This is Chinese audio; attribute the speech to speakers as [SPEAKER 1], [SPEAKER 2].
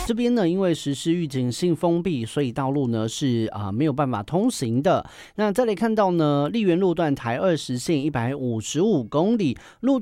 [SPEAKER 1] 这边呢，因为实施预警性封闭，所以道路呢是没有办法通行的。那再来看到呢，丽园路段台20线155公里路